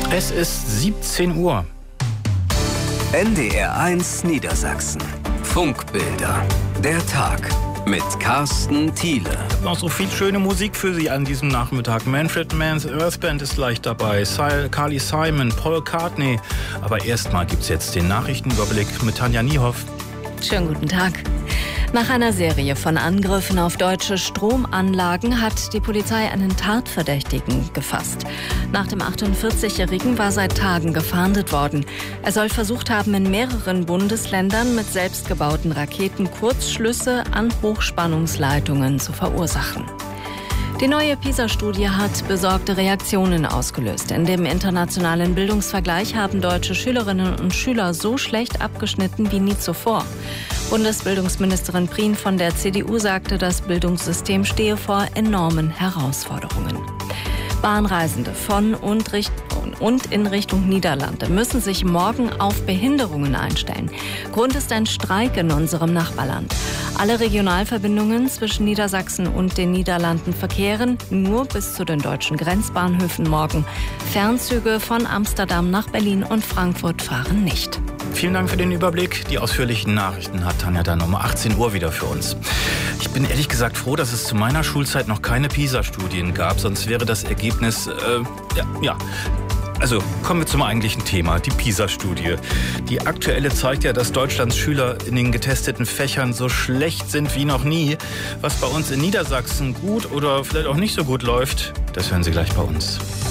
Es ist 17 Uhr. NDR1 Niedersachsen. Funkbilder. Der Tag mit Carsten Thiele. Noch so viel schöne Musik für Sie an diesem Nachmittag. Manfred Mann's Earth Band ist gleich dabei. Carly Simon, Paul McCartney. Aber erstmal gibt's jetzt den Nachrichtenüberblick mit Tanja Niehoff. Schönen guten Tag. Nach einer Serie von Angriffen auf deutsche Stromanlagen hat die Polizei einen Tatverdächtigen gefasst. Nach dem 48-Jährigen war seit Tagen gefahndet worden. Er soll versucht haben, in mehreren Bundesländern mit selbstgebauten Raketen Kurzschlüsse an Hochspannungsleitungen zu verursachen. Die neue PISA-Studie hat besorgte Reaktionen ausgelöst. In dem internationalen Bildungsvergleich haben deutsche Schülerinnen und Schüler so schlecht abgeschnitten wie nie zuvor. Bundesbildungsministerin Prien von der CDU sagte, das Bildungssystem stehe vor enormen Herausforderungen. Bahnreisende von und in Richtung Niederlande müssen sich morgen auf Behinderungen einstellen. Grund ist ein Streik in unserem Nachbarland. Alle Regionalverbindungen zwischen Niedersachsen und den Niederlanden verkehren nur bis zu den deutschen Grenzbahnhöfen morgen. Fernzüge von Amsterdam nach Berlin und Frankfurt fahren nicht. Vielen Dank für den Überblick. Die ausführlichen Nachrichten hat Tanja dann um 18 Uhr wieder für uns. Ich bin ehrlich gesagt froh, dass es zu meiner Schulzeit noch keine PISA-Studien gab, sonst wäre das Ergebnis, Also kommen wir zum eigentlichen Thema, die PISA-Studie. Die aktuelle zeigt ja, dass Deutschlands Schüler in den getesteten Fächern so schlecht sind wie noch nie. Was bei uns in Niedersachsen gut oder vielleicht auch nicht so gut läuft, das hören Sie gleich bei uns.